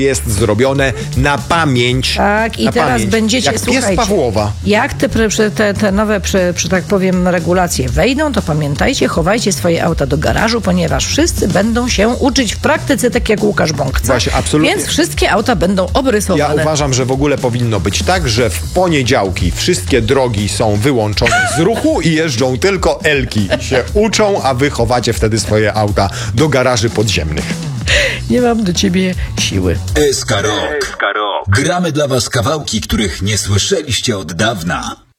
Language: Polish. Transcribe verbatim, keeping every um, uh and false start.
jest zrobione na pamięć. Tak, i na teraz pamięć. będziecie, Jak słuchajcie, pies Pawłowa. jak te, te, te nowe, że tak powiem, regulacje wejdą, to pamiętajcie, chowajcie swoje auta do garażu, ponieważ wszyscy będą się uczyć w praktyce, tak jak Łukasz Bąkca. Właśnie, absolutnie. Więc wszystkie auta będą obrysowane. Ja uważam, że w ogóle powinno być tak, że w poniedziałki wszystkie drogi są wyłączone z ruchu i jeżdżą tylko elki. Się uczą, a wy chowacie wtedy swoje auta do garaży podziemnych. Nie mam do ciebie siły. S K Rock. Gramy dla was kawałki, których nie słyszeliście od dawna.